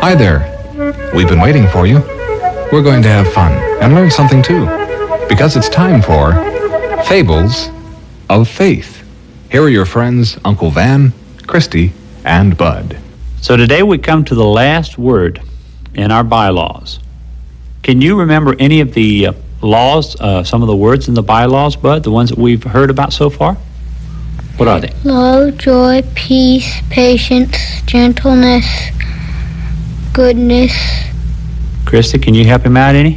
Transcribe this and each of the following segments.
Hi there. We've been waiting for you. We're going to have fun and learn something too, because it's time for Fables of Faith. Here are your friends, Uncle Van, Christy, and Bud. So today we come to the last word in our bylaws. Can you remember any of the laws, some of the words in the bylaws, Bud, the ones that we've heard about so far? What are they? Love, joy, peace, patience, gentleness, goodness. Christy, can you help him out any?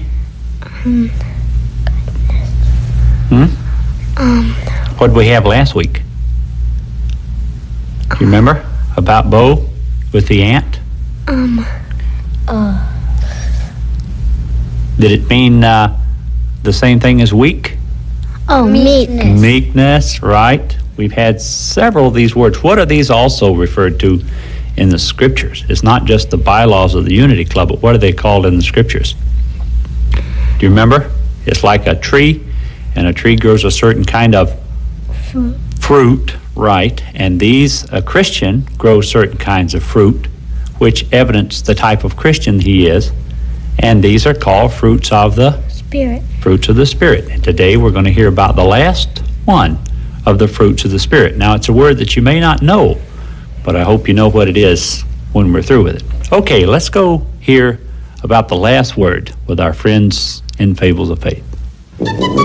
What did we have last week? Do you remember about Bo with the ant? Did it mean the same thing as weak? Meekness. Meekness, right. We've had several of these words. What are these also referred to in the scriptures? It's not just the bylaws of the Unity Club, but what are they called in the scriptures? Do you remember? It's like a tree, and a tree grows a certain kind of fruit, right? And a Christian grows certain kinds of fruit, which evidence the type of Christian he is. And these are called fruits of the Spirit. Fruits of the Spirit. And today we're going to hear about the last one of the fruits of the Spirit. Now, it's a word that you may not know, but I hope you know what it is when we're through with it. Okay, let's go hear about the last word with our friends in Fables of Faith.